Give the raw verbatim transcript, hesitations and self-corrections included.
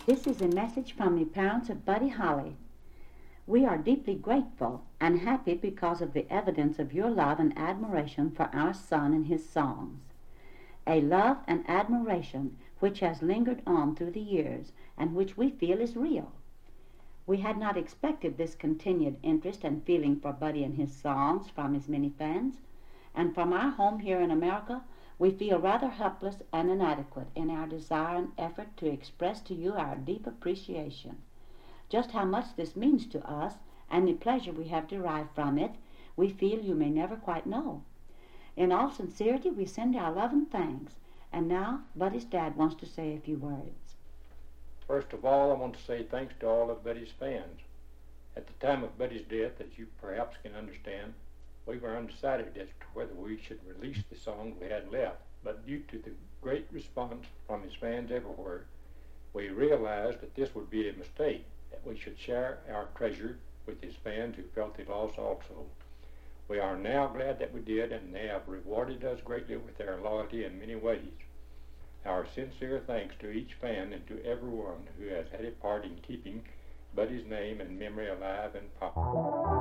This is a message from the parents of Buddy Holly. We are deeply grateful and happy because of the evidence of your love and admiration for our son and his songs. A love and admiration which has lingered on through the years and which we feel is real. We had not expected this continued interest and feeling for Buddy and his songs from his many fans, and from our home here in America, we feel rather helpless and inadequate in our desire and effort to express to you our deep appreciation. Just how much this means to us and the pleasure we have derived from it, we feel you may never quite know. In all sincerity, we send our love and thanks. And now, Buddy's dad wants to say a few words. First of all, I want to say thanks to all of Buddy's fans. At the time of Buddy's death, as you perhaps can understand, we were undecided as to whether we should release the songs we had left, but due to the great response from his fans everywhere, we realized that this would be a mistake, that we should share our treasure with his fans who felt the loss also. We are now glad that we did, and they have rewarded us greatly with their loyalty in many ways. Our sincere thanks to each fan and to everyone who has had a part in keeping Buddy's name and memory alive and popular.